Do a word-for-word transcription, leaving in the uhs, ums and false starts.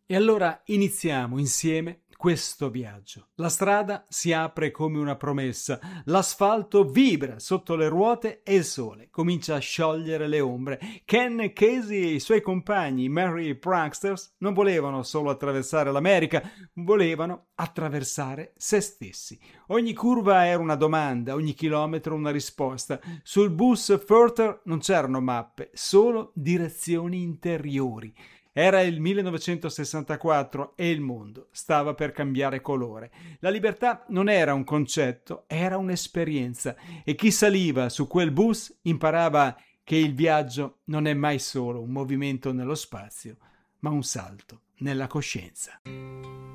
E allora iniziamo insieme questo viaggio. La strada si apre come una promessa, l'asfalto vibra sotto le ruote e il sole comincia a sciogliere le ombre. Ken Casey e i suoi compagni, Merry Pranksters, non volevano solo attraversare l'America, volevano attraversare se stessi. Ogni curva era una domanda, ogni chilometro una risposta. Sul bus Further non c'erano mappe, solo direzioni interiori. Era il millenovecentosessantaquattro e il mondo stava per cambiare colore. La libertà non era un concetto, era un'esperienza e chi saliva su quel bus imparava che il viaggio non è mai solo un movimento nello spazio, ma un salto nella coscienza.